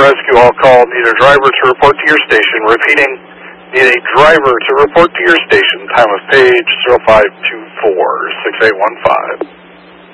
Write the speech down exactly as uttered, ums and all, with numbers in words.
rescue all call. Need a driver to report to your station. Repeating, need a driver to report to your station. Time of page zero five two four, six eight one five.